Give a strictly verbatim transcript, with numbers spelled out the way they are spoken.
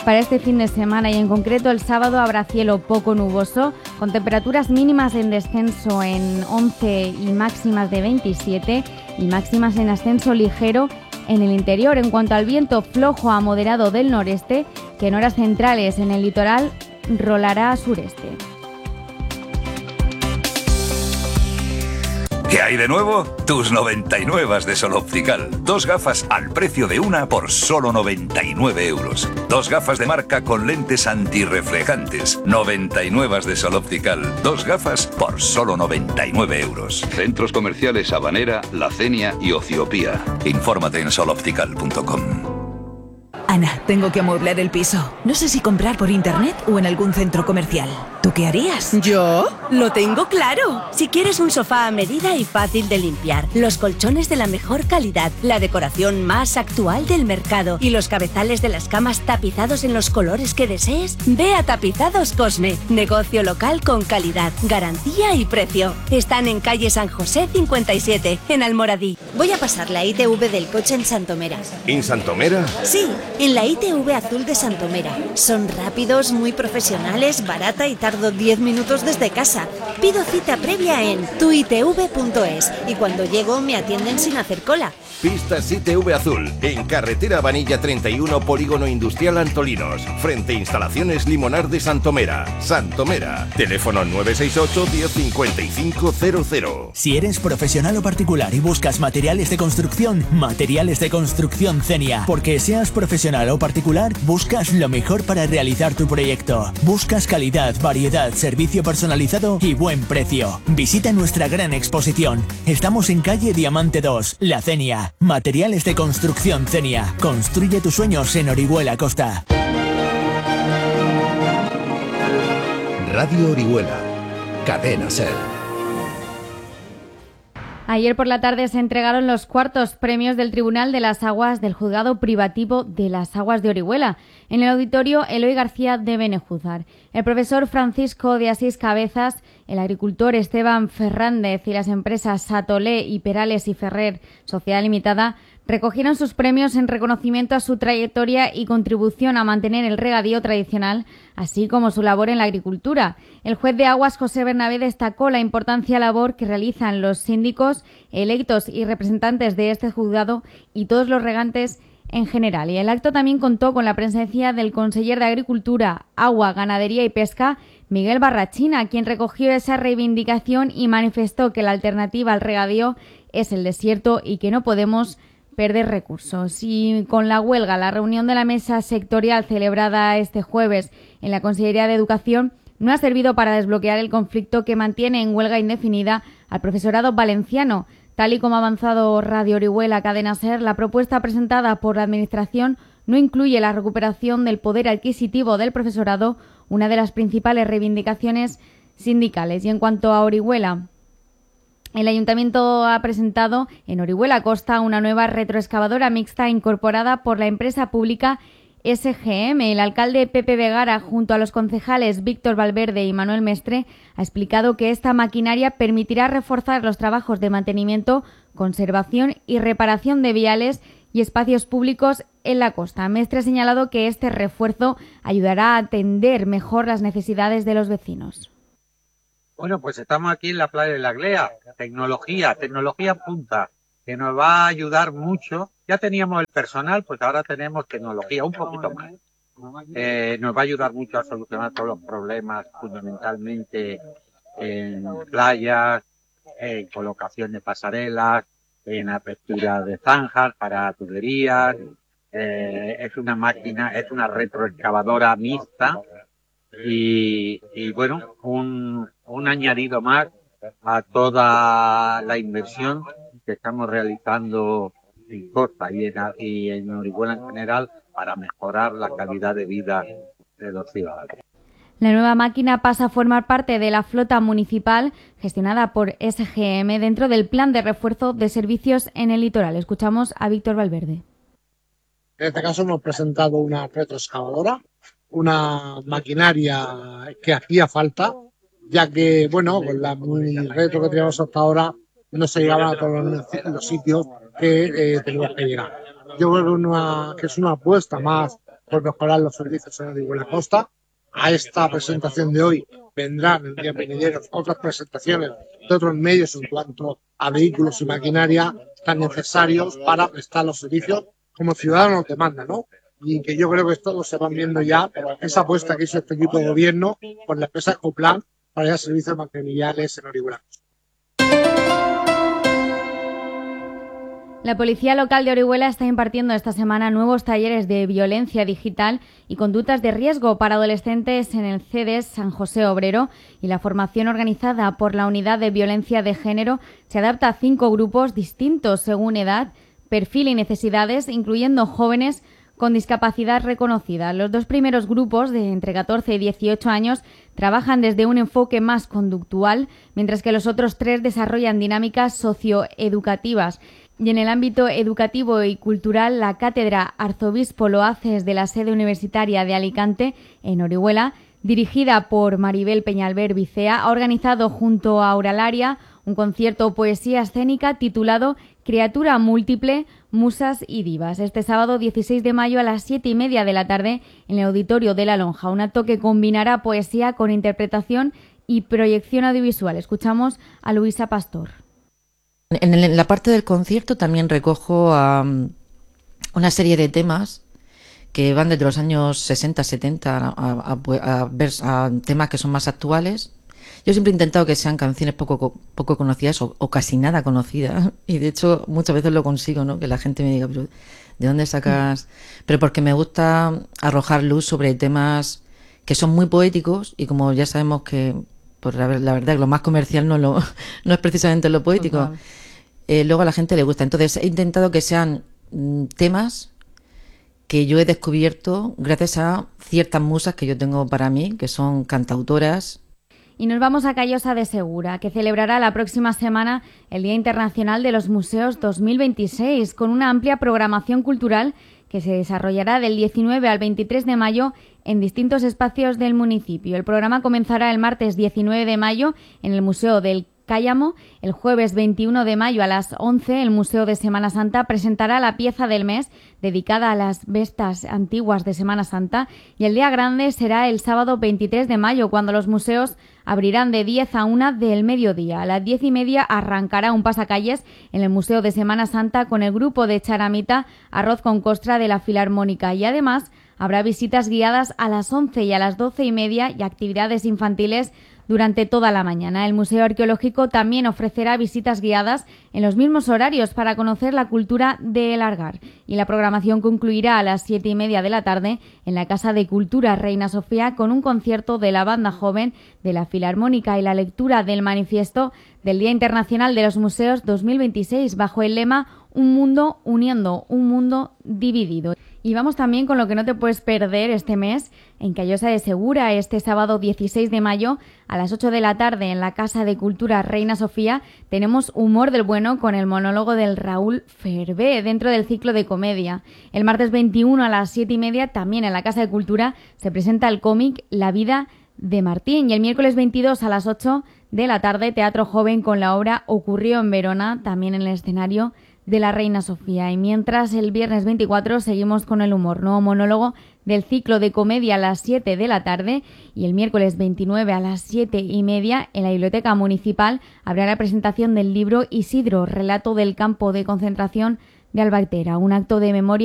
para este fin de semana y en concreto el sábado habrá cielo poco nuboso con temperaturas mínimas en descenso en once y máximas de veintisiete y máximas en ascenso ligero en el interior. En cuanto al viento flojo a moderado del noreste, que en horas centrales en el litoral rolará a sureste. ¿Qué hay de nuevo? Tus noventa y nueve de Sol Optical. Dos gafas al precio de una por solo noventa y nueve euros. Dos gafas de marca con lentes antirreflejantes. noventa y nueve de Sol Optical. Dos gafas por solo noventa y nueve euros. Centros comerciales Habanera, La Cenia y Ociopía. Infórmate en sol optical punto com. Ana, tengo que amueblar el piso. No sé si comprar por internet o en algún centro comercial. ¿Tú qué harías? ¿Yo? Lo tengo claro. Si quieres un sofá a medida y fácil de limpiar, los colchones de la mejor calidad, la decoración más actual del mercado y los cabezales de las camas tapizados en los colores que desees, ve a Tapizados Cosme. Negocio local con calidad, garantía y precio. Están en calle San José cincuenta y siete, en Almoradí. Voy a pasar la I T V del coche en Santomera. ¿En Santomera? Sí, en la I T V azul de Santomera. Son rápidos, muy profesionales, barata y tardo diez minutos desde casa. Pido cita previa en tu i t v punto es y cuando llego me atienden sin hacer cola. Pistas I T V Azul, en carretera Vanilla treinta y uno, Polígono Industrial Antolinos, frente a Instalaciones Limonar de Santomera. Santomera, teléfono nueve seis ocho, diez cincuenta y cinco cero cero. Si eres profesional o particular y buscas materiales de construcción, Materiales de Construcción Cenia. Porque seas profesional o particular, buscas lo mejor para realizar tu proyecto. Buscas calidad, variedad, servicio personalizado y buen precio. Visita nuestra gran exposición. Estamos en calle Diamante dos, La Cenia. Materiales de Construcción Cenia. Construye tus sueños en Orihuela Costa. Radio Orihuela. Cadena Ser. Ayer por la tarde se entregaron los cuartos premios del Tribunal de las Aguas del Juzgado Privativo de las Aguas de Orihuela, en el auditorio Eloy García de Benejúzar. El profesor Francisco de Asís Cabezas, el agricultor Esteban Fernández y las empresas Satolé y Perales y Ferrer, Sociedad Limitada, recogieron sus premios en reconocimiento a su trayectoria y contribución a mantener el regadío tradicional, así como su labor en la agricultura. El juez de aguas, José Bernabé, destacó la importante labor que realizan los síndicos, electos y representantes de este juzgado y todos los regantes en general. Y el acto también contó con la presencia del conseller de Agricultura, Agua, Ganadería y Pesca, Miguel Barrachina, quien recogió esa reivindicación y manifestó que la alternativa al regadío es el desierto y que no podemos perder recursos. Y con la huelga, la reunión de la mesa sectorial celebrada este jueves en la Consellería de Educación no ha servido para desbloquear el conflicto que mantiene en huelga indefinida al profesorado valenciano. Tal y como ha avanzado Radio Orihuela Cadena Ser, la propuesta presentada por la Administración no incluye la recuperación del poder adquisitivo del profesorado, una de las principales reivindicaciones sindicales. Y en cuanto a Orihuela, el Ayuntamiento ha presentado en Orihuela Costa una nueva retroexcavadora mixta incorporada por la empresa pública S G M. El alcalde Pepe Vegara, junto a los concejales Víctor Valverde y Manuel Mestre, ha explicado que esta maquinaria permitirá reforzar los trabajos de mantenimiento, conservación y reparación de viales y espacios públicos en la costa. Mestre ha señalado que este refuerzo ayudará a atender mejor las necesidades de los vecinos. Bueno, pues estamos aquí en la playa de la Glea. Tecnología, tecnología punta, que nos va a ayudar mucho. Ya teníamos el personal, pues ahora tenemos tecnología, un poquito más. Eh, nos va a ayudar mucho a solucionar todos los problemas, fundamentalmente en playas, en colocación de pasarelas, en apertura de zanjas para tuberías. Eh, es una máquina, es una retroexcavadora mixta y, y bueno, un, un añadido más a toda la inversión que estamos realizando en Costa y en, y en Orihuela en general para mejorar la calidad de vida de los ciudadanos. La nueva máquina pasa a formar parte de la flota municipal gestionada por S G M dentro del plan de refuerzo de servicios en el litoral. Escuchamos a Víctor Valverde. En este caso hemos presentado una retroexcavadora, una maquinaria que hacía falta, ya que, bueno, con la muy retro que teníamos hasta ahora no se llegaban a todos los, los sitios que eh, teníamos que llegar. Yo creo que, una, que es una apuesta más por mejorar los servicios en Orihuela Costa. A esta presentación de hoy vendrán en días venideros otras presentaciones de otros medios en cuanto a vehículos y maquinaria tan necesarios para prestar los servicios como ciudadanos demanda, ¿no? Y que yo creo que esto lo se van viendo ya, esa apuesta que hizo este equipo de gobierno por la empresa Ecoplan para dar servicios matrimoniales en Orihuela. La Policía Local de Orihuela está impartiendo esta semana nuevos talleres de violencia digital y conductas de riesgo para adolescentes en el C E D E S San José Obrero, y la formación organizada por la Unidad de Violencia de Género se adapta a cinco grupos distintos según edad, perfil y necesidades, incluyendo jóvenes con discapacidad reconocida. Los dos primeros grupos, de entre catorce y dieciocho años, trabajan desde un enfoque más conductual, mientras que los otros tres desarrollan dinámicas socioeducativas. Y en el ámbito educativo y cultural, la Cátedra Arzobispo Loaces de la sede universitaria de Alicante, en Orihuela, dirigida por Maribel Peñalver Vicea, ha organizado junto a Auralaria un concierto o poesía escénica titulado Criatura Múltiple, Musas y Divas, este sábado dieciséis de mayo a las siete y media de la tarde en el Auditorio de la Lonja, un acto que combinará poesía con interpretación y proyección audiovisual. Escuchamos a Luisa Pastor. En la parte del concierto también recojo um, una serie de temas que van desde los años sesenta, setenta a, a, a, a, a temas que son más actuales. Yo siempre he intentado que sean canciones poco poco conocidas o, o casi nada conocidas, y de hecho muchas veces lo consigo, ¿no? Que la gente me diga, pero ¿de dónde sacas? Mm. Pero porque me gusta arrojar luz sobre temas que son muy poéticos, y como ya sabemos que pues la, la verdad que lo más comercial no lo no es precisamente lo poético. Eh, luego a la gente le gusta. Entonces he intentado que sean mm, temas que yo he descubierto gracias a ciertas musas que yo tengo para mí, que son cantautoras. Y nos vamos a Callosa de Segura, que celebrará la próxima semana el Día Internacional de los Museos dos mil veintiséis, con una amplia programación cultural que se desarrollará del diecinueve al veintitrés de mayo en distintos espacios del municipio. El programa comenzará el martes diecinueve de mayo en el Museo del Cállamo. El jueves veintiuno de mayo a las once, el Museo de Semana Santa presentará la pieza del mes dedicada a las vestas antiguas de Semana Santa, y el día grande será el sábado veintitrés de mayo, cuando los museos abrirán de diez a una del mediodía. A las diez y media arrancará un pasacalles en el Museo de Semana Santa con el grupo de charamita Arroz con Costra de la Filarmónica, y además habrá visitas guiadas a las once y a las doce y media y actividades infantiles durante toda la mañana. El Museo Arqueológico también ofrecerá visitas guiadas en los mismos horarios para conocer la cultura de El Argar, y la programación concluirá a las siete y media de la tarde en la Casa de Cultura Reina Sofía con un concierto de la banda joven de la Filarmónica y la lectura del manifiesto del Día Internacional de los Museos dos mil veintiséis bajo el lema Un mundo uniendo, un mundo dividido. Y vamos también con lo que no te puedes perder este mes en Callosa de Segura. Este sábado dieciséis de mayo a las ocho de la tarde en la Casa de Cultura Reina Sofía tenemos Humor del Bueno con el monólogo del Raúl Ferbé dentro del ciclo de comedia. El martes veintiuno a las siete y media también en la Casa de Cultura se presenta el cómic La vida de Martín, y el miércoles veintidós a las ocho de la tarde Teatro Joven con la obra Ocurrió en Verona, también en el escenario de la Reina Sofía. Y mientras el viernes veinticuatro seguimos con el humor, nuevo monólogo del ciclo de comedia a las siete de la tarde, y el miércoles veintinueve a las siete y media en la Biblioteca Municipal habrá la presentación del libro Isidro, relato del campo de concentración de Albaitera, un acto de memoria